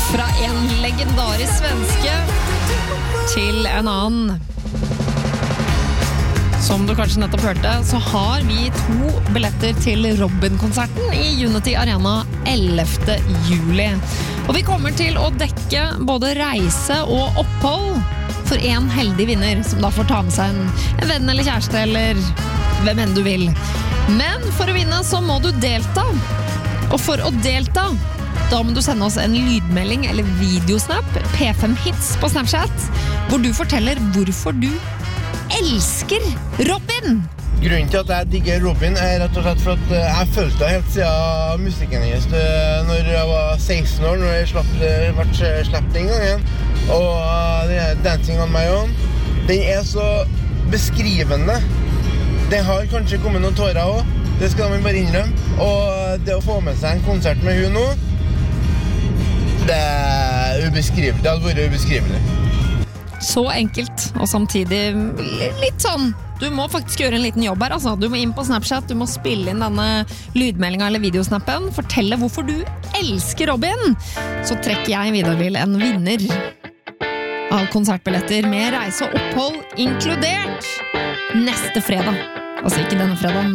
Fra en legendarisk svenske til en annen. Som du kanskje nettopp hørte, så har vi 2 billetter til Robin-konserten i Unity Arena 11. juli. Og vi kommer til å dekke både reise og opphold for en heldig vinner, som da får ta med seg en venn eller kjæreste, eller hvem enn du vil. Men for å vinne så må du delta. Og for å delta, da må du sende oss en lydmelding eller videosnap, P5 Hits på Snapchat, hvor du forteller hvorfor du elsker Robin. Grunnen til at jeg digger Robin er rett og slett for at jeg følte det helt siden musikken hennes når jeg var 16 år, når jeg ble slept den gangen. Og Dancing on my own, den er så beskrivende. Det har kanskje kommet noen tårer også, det skal man bare innrømme. Og det å få med seg en konsert med hun nå, det er ubeskrivelig. Det hadde vært ubeskrivelig. Så enkelt, og samtidig litt sånn. Du må faktisk gjøre en liten jobb her, altså. Du må inn på Snapchat, du må spille inn denne lydmeldingen eller videosnappen, fortelle hvorfor du elsker Robin. Så trekker jeg Vidar Lill en vinner av konsertbilletter med reise og opphold inkludert neste fredag. Altså ikke denne fredag,